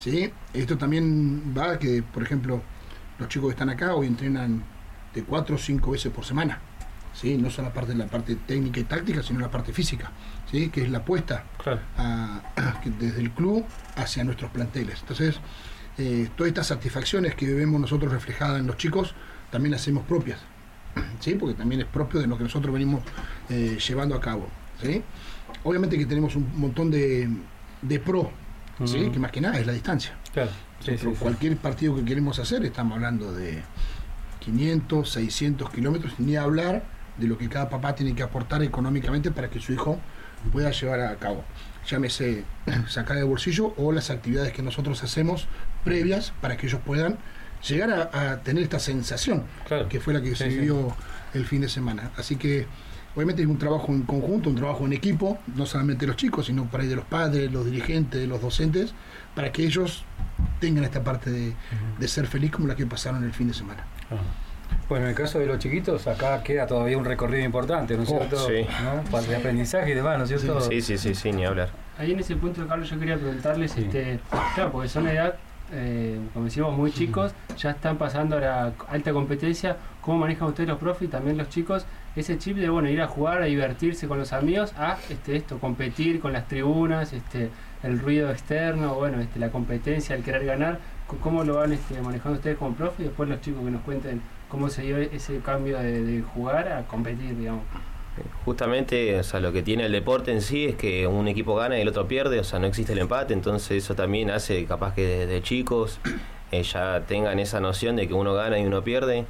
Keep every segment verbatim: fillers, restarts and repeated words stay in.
¿Sí? Esto también va que, por ejemplo, los chicos que están acá hoy entrenan de cuatro o cinco veces por semana. ¿Sí? No solo la parte, la parte técnica y táctica, sino la parte física, ¿sí? Que es la apuesta claro. a, a, desde el club hacia nuestros planteles. Entonces, eh, todas estas satisfacciones que vemos nosotros reflejadas en los chicos, también las hacemos propias, ¿sí? Porque también es propio de lo que nosotros venimos eh, llevando a cabo, ¿sí? Obviamente que tenemos un montón de, de pro, ¿sí? Uh-huh. Que más que nada es la distancia. Claro. Sí, sí, cualquier sí. partido que queremos hacer, estamos hablando de quinientos, seiscientos kilómetros, ni hablar de lo que cada papá tiene que aportar económicamente para que su hijo pueda llevar a cabo. Llámese sacar de bolsillo o las actividades que nosotros hacemos previas para que ellos puedan llegar a, a tener esta sensación, claro. que fue la que sí, se vivió sí. el fin de semana. Así que obviamente es un trabajo en conjunto, un trabajo en equipo, no solamente los chicos, sino para de los padres, los dirigentes, los docentes, para que ellos tengan esta parte de, uh-huh. de ser feliz como la que pasaron el fin de semana. Uh-huh. Bueno, en el caso de los chiquitos, acá queda todavía un recorrido importante, ¿no es cierto? Oh, sí. ¿No? Para el aprendizaje y demás, ¿no es cierto? Sí, sí, sí, sí, ni hablar. Ahí en ese punto, Carlos, yo quería preguntarles, sí. este, claro, porque son de edad, eh, como decimos, muy chicos, ya están pasando a la alta competencia. ¿Cómo manejan ustedes los profes y también los chicos ese chip de, bueno, ir a jugar, a divertirse con los amigos, a este, esto, competir con las tribunas, este, el ruido externo, bueno, este, la competencia, el querer ganar? ¿Cómo lo van este, manejando ustedes como profe? Y después los chicos que nos cuenten cómo se dio ese cambio de, de jugar a competir, digamos. Justamente, o sea, lo que tiene el deporte en sí es que un equipo gana y el otro pierde, o sea, no existe el empate, entonces eso también hace capaz que desde chicos eh, ya tengan esa noción de que uno gana y uno pierde.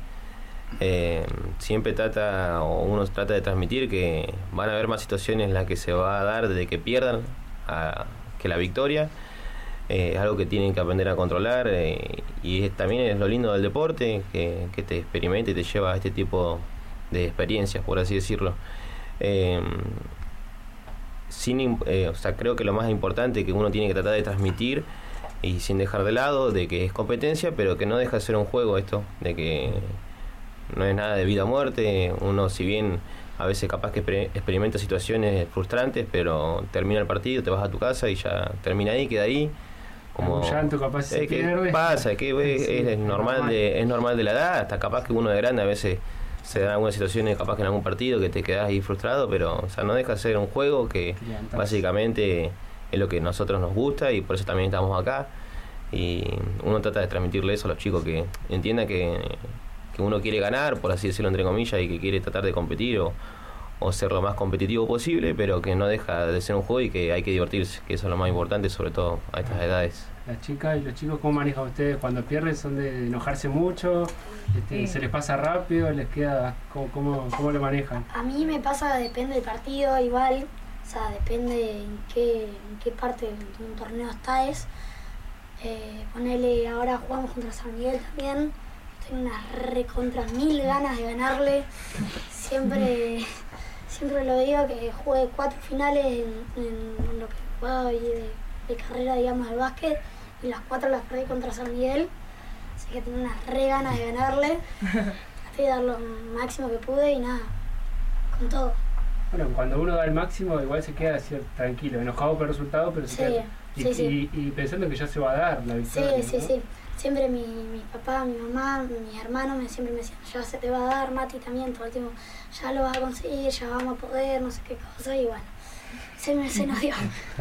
Eh, siempre trata, o uno trata de transmitir que van a haber más situaciones en las que se va a dar desde que pierdan a, que la victoria. Es eh, algo que tienen que aprender a controlar, eh, y es, también es lo lindo del deporte, que, que te experimenta y te lleva a este tipo de experiencias, por así decirlo. Eh, sin, eh, o sea, creo que lo más importante que uno tiene que tratar de transmitir, y sin dejar de lado, de que es competencia, pero que no deja de ser un juego esto, de que no es nada de vida o muerte. Uno, si bien a veces capaz que exper- experimenta situaciones frustrantes, pero termina el partido, te vas a tu casa y ya termina ahí, queda ahí. Como un llanto capaz se pierde. Pasa, que es, sí, es, normal normal. De, es normal de la edad, hasta capaz que uno de grande a veces se dan algunas situaciones, capaz que en algún partido que te quedás ahí frustrado, pero o sea, no deja de ser un juego que básicamente es lo que a nosotros nos gusta y por eso también estamos acá. Y uno trata de transmitirle eso a los chicos, que entiendan que, que uno quiere ganar, por así decirlo entre comillas, y que quiere tratar de competir o, o ser lo más competitivo posible, pero que no deja de ser un juego y que hay que divertirse, que eso es lo más importante, sobre todo a estas edades. Las chicas y los chicos, ¿cómo manejan ustedes cuando pierden? ¿Son de enojarse mucho? Este, sí. ¿Se les pasa rápido? ¿Les queda? ¿Cómo, cómo, cómo lo manejan? A mí me pasa, depende del partido igual, o sea, depende en qué, en qué parte de un torneo estáis. Eh, ponele, ahora jugamos contra San Miguel también, tengo unas recontra mil ganas de ganarle, siempre... Siempre lo digo que jugué cuatro finales en, en lo que jugaba y de, de carrera, digamos, del básquet, y las cuatro las perdí contra San Miguel, así que tengo unas re ganas de ganarle, traté de dar lo máximo que pude y nada, con todo. Bueno, cuando uno da el máximo igual se queda así, tranquilo, enojado por el resultado, pero se sí, queda y, sí, sí. Y, y pensando que ya se va a dar la victoria. Sí, sí, ¿no? sí. Siempre mi, mi papá, mi mamá, mis hermanos me, siempre me decían, ya se te va a dar, Mati también, todo el tiempo, ya lo vas a conseguir, ya vamos a poder, no sé qué cosa, y bueno, se, me, se nos dio.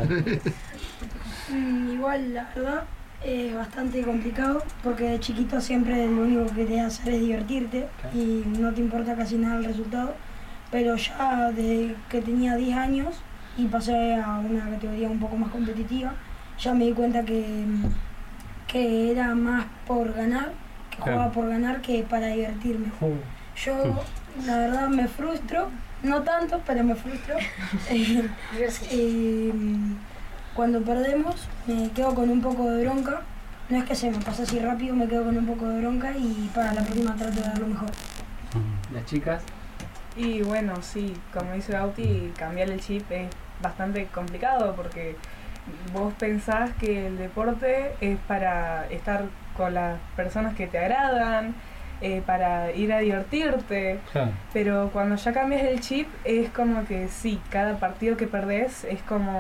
Igual, la verdad, es bastante complicado, porque de chiquito siempre lo único que querías hacer es divertirte, okay. Y no te importa casi nada el resultado, pero ya desde que tenía diez años y pasé a una categoría un poco más competitiva, ya me di cuenta que... que era más por ganar, que jugaba sí. por ganar que para divertirme. Yo, la verdad, me frustro, no tanto, pero me frustro. eh, eh, cuando perdemos, me quedo con un poco de bronca. No es que se me pase así rápido, me quedo con un poco de bronca y para la próxima trato de dar lo mejor. ¿Las chicas? Y bueno, sí, como dice Bauti, cambiar el chip es bastante complicado porque vos pensás que el deporte es para estar con las personas que te agradan, eh, para ir a divertirte, claro. Pero cuando ya cambias el chip es como que sí, cada partido que perdés es como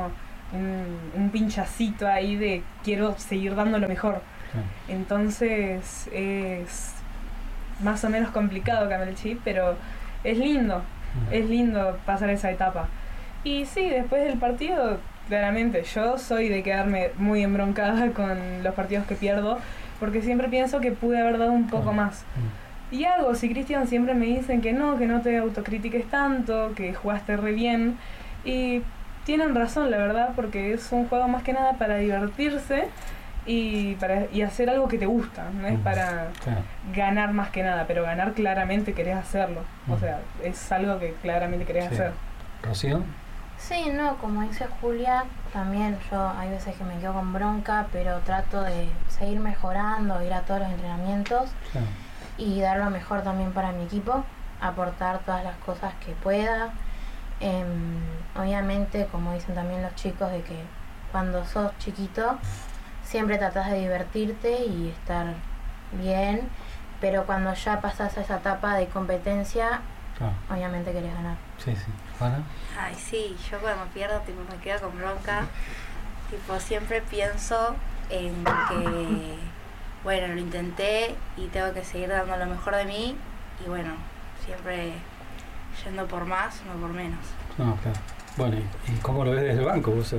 un, un pinchacito ahí de quiero seguir dando lo mejor. Sí. Entonces es más o menos complicado cambiar el chip, pero es lindo, sí. es lindo pasar esa etapa. Y sí, después del partido, claramente, yo soy de quedarme muy embroncada con los partidos que pierdo, porque siempre pienso que pude haber dado un poco más. Y hago, si Cristian siempre me dicen que no, que no te autocritiques tanto, que jugaste re bien, y tienen razón, la verdad, porque es un juego más que nada para divertirse y para y hacer algo que te gusta, no es para claro. ganar más que nada, pero ganar claramente querés hacerlo, o sea, es algo que claramente querés sí. hacer. ¿Rocío? Sí, no, como dice Julia, también yo hay veces que me quedo con bronca, pero trato de seguir mejorando, ir a todos los entrenamientos claro. y dar lo mejor también para mi equipo, aportar todas las cosas que pueda. Eh, obviamente, como dicen también los chicos, de que cuando sos chiquito siempre tratás de divertirte y estar bien, pero cuando ya pasás a esa etapa de competencia, claro. obviamente querés ganar. Sí, sí. ¿Ana? Ay, sí, yo cuando pierdo tipo, me quedo con bronca. Tipo, siempre pienso en que, bueno, lo intenté y tengo que seguir dando lo mejor de mí. Y bueno, siempre yendo por más, no por menos. No, claro. Bueno, ¿y cómo lo ves desde el banco vos?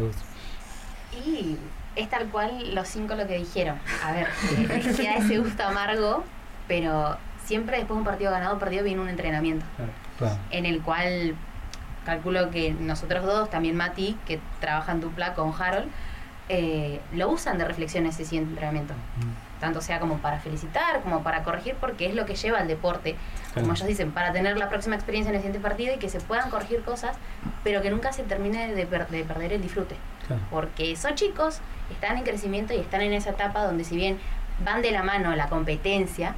Y es tal cual los cinco lo que dijeron. A ver, eh, queda ese gusto amargo, pero siempre después de un partido ganado o perdido viene un entrenamiento. Claro, claro. En el cual calculo que nosotros dos, también Mati, que trabaja en dupla con Harold, eh, lo usan de reflexión ese siguiente entrenamiento. Mm. Tanto sea como para felicitar, como para corregir, porque es lo que lleva al deporte. Como claro. ellos dicen, para tener la próxima experiencia en el siguiente partido y que se puedan corregir cosas, pero que nunca se termine de, per- de perder el disfrute. Claro. Porque son chicos, están en crecimiento y están en esa etapa donde si bien van de la mano la competencia,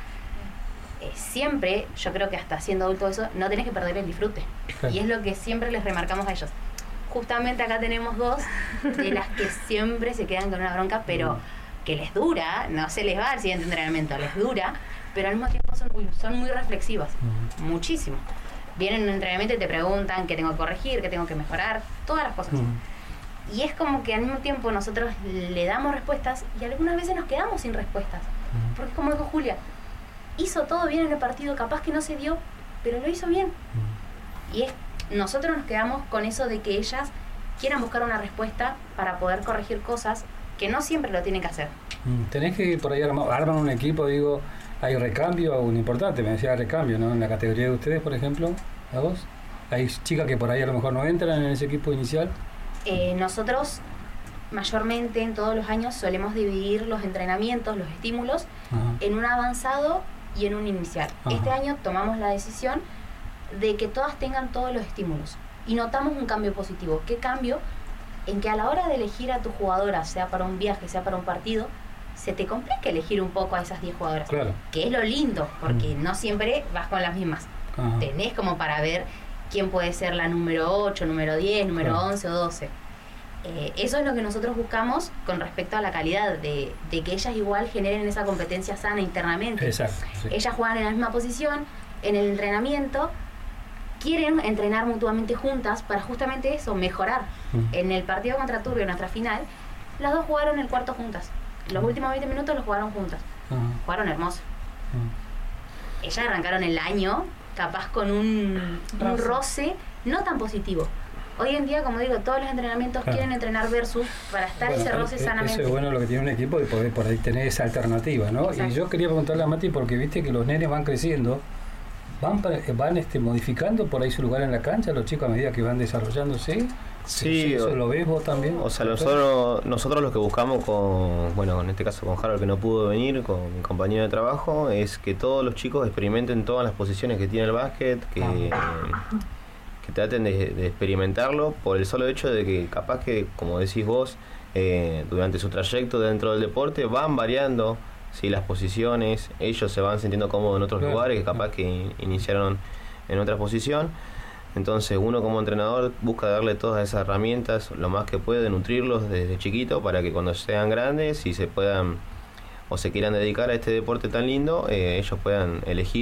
eh, siempre, yo creo que hasta siendo adulto eso, no tenés que perder el disfrute. Claro. Y es lo que siempre les remarcamos a ellos. Justamente acá tenemos dos de las que siempre se quedan con una bronca, pero que les dura, no se les va al siguiente entrenamiento, les dura, pero al mismo tiempo son muy, son muy reflexivas, uh-huh. muchísimo. Vienen en un entrenamiento y te preguntan qué tengo que corregir, qué tengo que mejorar, todas las cosas. Uh-huh. Y es como que al mismo tiempo nosotros le damos respuestas y algunas veces nos quedamos sin respuestas. Uh-huh. Porque como dijo Julia, hizo todo bien en el partido, capaz que no se dio, pero lo hizo bien. Uh-huh. Y es, nosotros nos quedamos con eso de que ellas quieran buscar una respuesta para poder corregir cosas que no siempre lo tienen que hacer. Tenés que por ahí armar, arman un equipo, digo, hay recambio, un importante, me decía recambio, ¿no? En la categoría de ustedes, por ejemplo, ¿a vos? ¿Hay chicas que por ahí a lo mejor no entran en ese equipo inicial? Eh, nosotros, mayormente en todos los años, solemos dividir los entrenamientos, los estímulos, ajá. en un avanzado y en un inicial. Ajá. Este año tomamos la decisión de que todas tengan todos los estímulos y notamos un cambio positivo. ¿Qué cambio? En que a la hora de elegir a tu jugadora, sea para un viaje, sea para un partido, se te complica elegir un poco a esas diez jugadoras. Claro. Que es lo lindo, porque mm. no siempre vas con las mismas. Ajá. Tenés como para ver quién puede ser la número ocho, número diez, número claro. once o doce. Eh, eso es lo que nosotros buscamos con respecto a la calidad, de, de que ellas igual generen esa competencia sana internamente. Exacto. Sí. Ellas juegan en la misma posición, en el entrenamiento, quieren entrenar mutuamente juntas para justamente eso, mejorar. Mm. En el partido contra Turbio, en nuestra final, las dos jugaron el cuarto juntas. Los mm. últimos veinte minutos los jugaron juntas. Mm. Jugaron hermoso. Mm. Ellas arrancaron el año capaz con un, un roce no tan positivo. Hoy en día, como digo, todos los entrenamientos claro. quieren entrenar versus para estar bueno, ese roce sanamente. Eso es bueno lo que tiene un equipo, de poder por ahí tener esa alternativa, ¿no? Exacto. Y yo quería preguntarle a Mati, porque viste que los nenes van creciendo, van van este modificando por ahí su lugar en la cancha, los chicos a medida que van desarrollándose. Sí, ¿Eso o, lo ves vos también? O sea, nosotros, nosotros lo que buscamos con, bueno, en este caso con Harold, que no pudo venir, con mi compañero de trabajo, es que todos los chicos experimenten todas las posiciones que tiene el básquet, que, ah. que traten de, de experimentarlo por el solo hecho de que capaz que, como decís vos, eh, durante su trayecto dentro del deporte van variando, ¿sí?, las posiciones, ellos se van sintiendo cómodos en otros claro. lugares que capaz que in, iniciaron en otra posición. Entonces uno como entrenador busca darle todas esas herramientas lo más que puede, nutrirlos desde chiquito para que cuando sean grandes y se puedan o se quieran dedicar a este deporte tan lindo, eh, ellos puedan elegir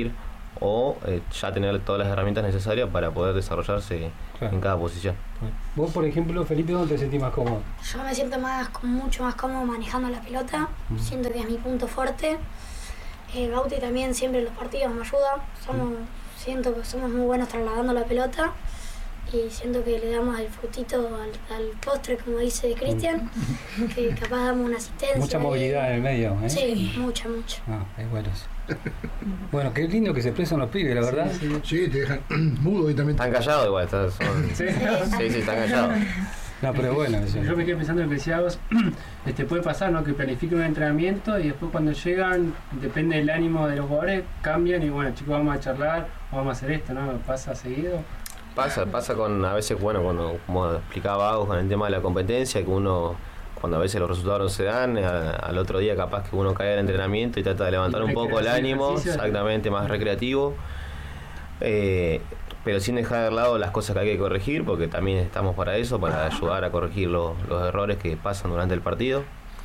o eh, ya tener todas las herramientas necesarias para poder desarrollarse claro. en cada posición. Vos, por ejemplo, Felipe, ¿dónde te sentís más cómodo? Yo me siento más, mucho más cómodo manejando la pelota, mm. siento que es mi punto fuerte. Eh, Bauti también siempre en los partidos me ayuda, somos, mm. siento que somos muy buenos trasladando la pelota y siento que le damos el frutito al, al postre, como dice Cristian, mm. que capaz damos una asistencia. Mucha movilidad en el medio, ¿eh? Sí, mucha, mucha. Ah, es bueno eso. Bueno, qué lindo que se expresan los pibes, la verdad. Sí, sí. sí te dejan mudo y también. Están callados igual, están, son... sí. sí, sí, están callados. No, pero bueno. Eso. Yo me quedé pensando en lo que decía vos, este, puede pasar, ¿no? Que planifiquen un entrenamiento y después cuando llegan, depende del ánimo de los jugadores, cambian y bueno, chicos, vamos a charlar, vamos a hacer esto, ¿no? ¿Pasa seguido? Pasa, pasa con, a veces, bueno, cuando, como explicaba Agus, con el tema de la competencia, que uno, cuando a veces los resultados no se dan, a, al otro día capaz que uno cae al entrenamiento y trata de levantar un poco el ánimo, exactamente, más recreativo, eh, pero sin dejar de lado las cosas que hay que corregir, porque también estamos para eso, para ayudar a corregir los, los errores que pasan durante el partido.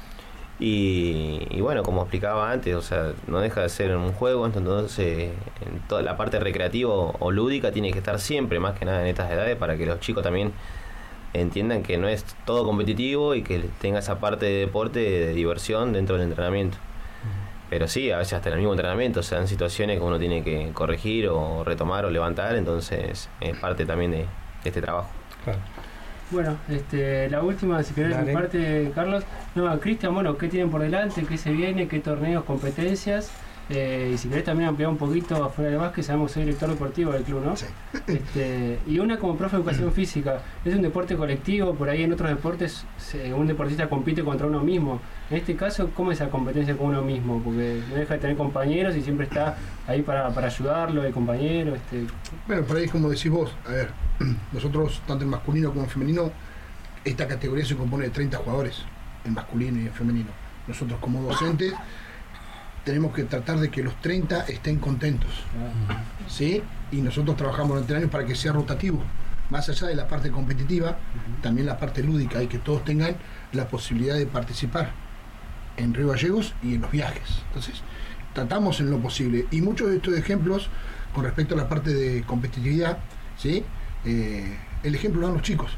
Y, y bueno, como explicaba antes, o sea, no deja de ser un juego, entonces en toda la parte recreativa o lúdica tiene que estar siempre, más que nada en estas edades, para que los chicos también entiendan que no es todo competitivo y que tenga esa parte de deporte, de diversión dentro del entrenamiento. Pero sí, a veces hasta en el mismo entrenamiento se dan situaciones que uno tiene que corregir o retomar o levantar, entonces es parte también de, de este trabajo. Claro. Bueno, este, la última, si querés, de mi parte, Carlos. No, Cristian, bueno, ¿qué tienen por delante? ¿Qué se viene? ¿Qué torneos, competencias? Eh, y si querés también ampliar un poquito afuera de básquet, sabemos que soy director deportivo del club, ¿no? Sí. Este, y una como profe de educación física, es un deporte colectivo, por ahí en otros deportes se, un deportista compite contra uno mismo. En este caso, ¿cómo es esa competencia con uno mismo? Porque no deja de tener compañeros y siempre está ahí para, para ayudarlo, el compañero. Este. Bueno, por ahí como decís vos, a ver, nosotros, tanto en masculino como en femenino, esta categoría se compone de treinta jugadores, en masculino y en femenino. Nosotros como docentes tenemos que tratar de que los treinta estén contentos, ¿sí? Y nosotros trabajamos durante años para que sea rotativo, más allá de la parte competitiva, también la parte lúdica, y que todos tengan la posibilidad de participar en Río Gallegos y en los viajes. Entonces, tratamos en lo posible, y muchos de estos ejemplos, con respecto a la parte de competitividad, ¿sí? Eh, el ejemplo lo dan los chicos.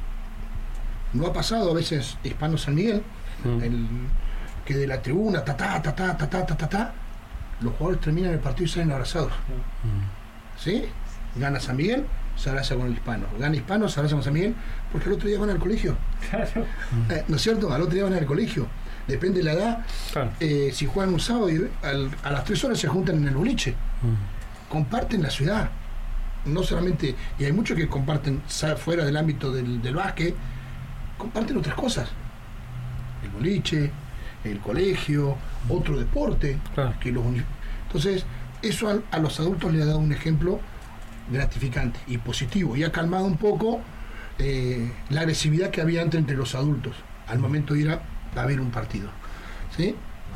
No ha pasado a veces Hispano San Miguel, mm. el... que de la tribuna, ta ta ta ta ta ta ta ta ta, los jugadores terminan el partido y salen abrazados. Mm. ¿Sí? Gana San Miguel, se abraza con el Hispano. Gana Hispano, se abraza con San Miguel, porque al otro día van al colegio. Claro. Eh, ¿No es cierto? Al otro día van al colegio. Depende de la edad. Claro. Eh, si juegan un sábado y al, a las tres horas se juntan en el boliche. Mm. Comparten la ciudad. No solamente, y hay muchos que comparten fuera del ámbito del, del básquet, comparten otras cosas. El boliche, el colegio, otro deporte, claro. que los entonces eso a, a los adultos le ha dado un ejemplo gratificante y positivo, y ha calmado un poco eh, la agresividad que había antes entre los adultos al momento de ir a, a ver un partido, ¿sí?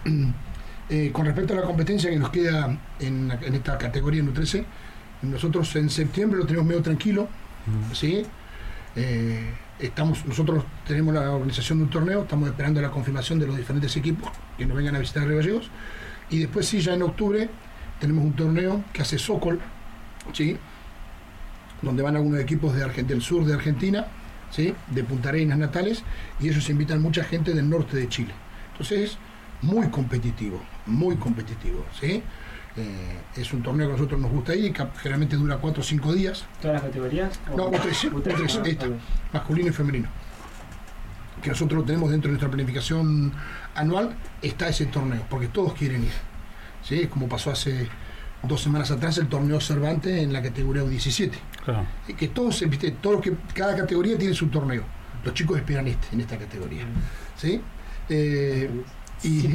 Eh, con respecto a la competencia que nos queda en, en esta categoría en U trece, nosotros en septiembre lo tenemos medio tranquilo, mm. ¿sí? Eh, estamos, nosotros tenemos la organización de un torneo, estamos esperando la confirmación de los diferentes equipos que nos vengan a visitar Río Gallegos, y después sí, ya en octubre tenemos un torneo que hace Sokol, ¿sí? Donde van algunos equipos de Argentina, del sur de Argentina, ¿sí? De Punta Arenas, Natales, y ellos invitan mucha gente del norte de Chile. Entonces, muy competitivo, muy competitivo, ¿sí? Eh, es un torneo que a nosotros nos gusta ir, que generalmente dura cuatro o cinco días. ¿Todas las categorías? No, U trece, U trece, esta, masculino y femenino. Que nosotros lo tenemos dentro de nuestra planificación anual, está ese torneo, porque todos quieren ir. ¿Sí? Como pasó hace dos semanas atrás el torneo Cervantes en la categoría U diecisiete. Claro. Que todos, ¿viste? Todos que, cada categoría tiene su torneo. Los chicos esperan este, en esta categoría. ¿Sí? Eh, y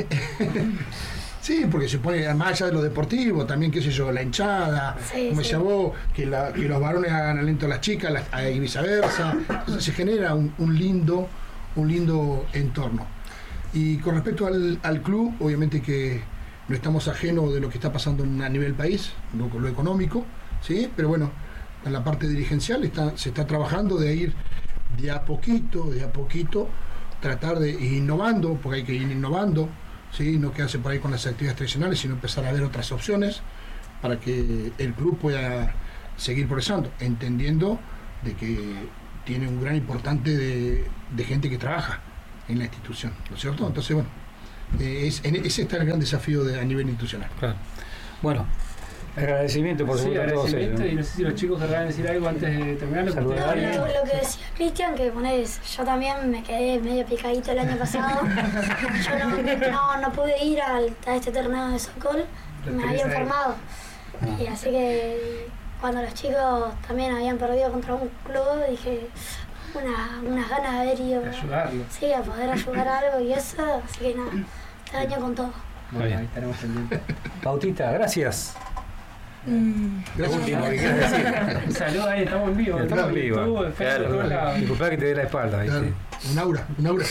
sí, porque se pone, más allá de lo deportivo, también, qué sé yo, la hinchada, sí, como decía sí. vos, que, la, que los varones hagan alento a las chicas, las, y viceversa. Entonces se genera un, un lindo un lindo entorno. Y con respecto al, al club, obviamente que no estamos ajenos de lo que está pasando en, a nivel país, lo, lo económico, ¿sí? Pero bueno, en la parte dirigencial está, se está trabajando de ir de a poquito, de a poquito, tratar de ir innovando, porque hay que ir innovando, ¿sí? No quedarse por ahí con las actividades tradicionales, sino empezar a ver otras opciones, para que el club pueda seguir progresando, entendiendo de que tiene un gran importante de, de gente que trabaja en la institución, ¿no es cierto? Entonces, bueno, eh, es, en, ese está el gran desafío de, a nivel institucional. Claro. Bueno, agradecimiento por sí, supuesto a todos ellos. Y no sé si los chicos querrán decir algo antes de terminar. No, lo, lo que decía Cristian, que ponés, yo también me quedé medio picadito el año pasado. Yo no, no, no pude ir al, a este torneo de Sokol, me había enfermado. Ah. Y así que cuando los chicos también habían perdido contra un club, dije una, unas ganas de haber ido. De ayudarlo. Sí, a poder ayudar a algo y eso, así que nada, este año con todo. Bueno, ahí estaremos pendientes. Bautista, gracias. Mm. Gracias. Último, ¿qué quieres decir? Un saludo ahí, estamos en vivo. Estamos en vivo. YouTube, en Facebook, claro. Disculpa que te dé la espalda, ¿viste? Claro. Un aura, un aura.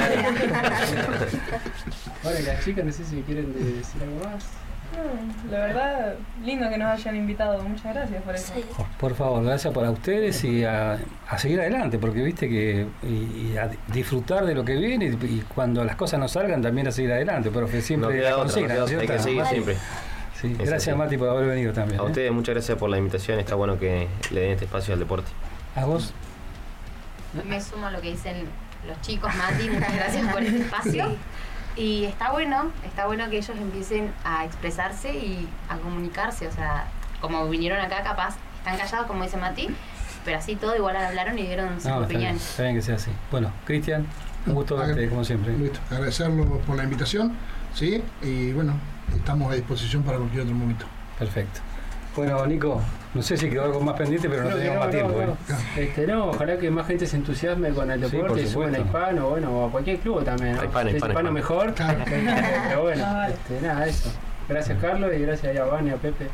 Ahora, las chicas, no sé si quieren decir algo más. No, la verdad, lindo que nos hayan invitado. Muchas gracias por eso. Sí. Por favor, gracias para ustedes y a, a seguir adelante, porque viste que y, y a disfrutar de lo que viene y, y cuando las cosas no salgan también a seguir adelante, pero que siempre no queda la otra, consigna, no ¿no queda es otra, hay que seguir cierto? siempre. Sí, Es gracias así. Mati por haber venido también. A ¿eh? ustedes muchas gracias por la invitación, está bueno que le den este espacio al deporte. ¿A vos? Me sumo a lo que dicen los chicos, Mati, muchas gracias por este espacio. Sí. Y está bueno, está bueno que ellos empiecen a expresarse y a comunicarse, o sea, como vinieron acá, capaz están callados, como dice Mati, pero así todo igual hablaron y dieron sus No, está bien, opiniones. está bien que sea así. Bueno, Cristian, un gusto verte como siempre. Listo. Agradecerlo por la invitación, ¿sí? Y bueno, estamos a disposición para cualquier otro momento. Perfecto. Bueno, Nico, no sé si quedó algo más pendiente, pero no, no tenemos no, más tiempo. No, ¿eh? no. Este, no, ojalá que más gente se entusiasme con el Sí, deporte, por y suban a supuesto. Hispano, bueno, o a cualquier club también, ¿no? A Hispano, Si es Hispano, Hispano Hispano. mejor, Claro. pero bueno, Ah, vale. este, nada, eso. Gracias Carlos y gracias a Vane, a Pepe.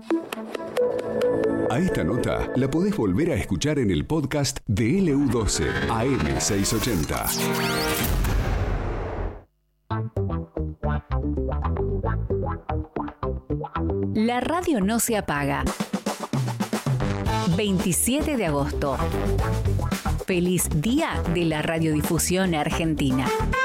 A esta nota la podés volver a escuchar en el podcast de L U doce A M seiscientos ochenta. La radio no se apaga. veintisiete de agosto. Feliz Día de la Radiodifusión Argentina.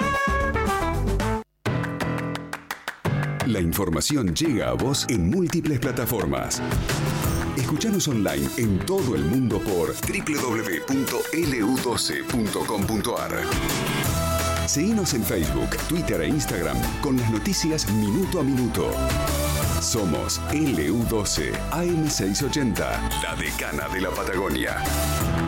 La información llega a vos en múltiples plataformas. Escuchanos online en todo el mundo por doble u doble u doble u punto L U doce punto com punto A R. Seguinos en Facebook, Twitter e Instagram con las noticias minuto a minuto. Somos L U doce A M seiscientos ochenta, la decana de la Patagonia.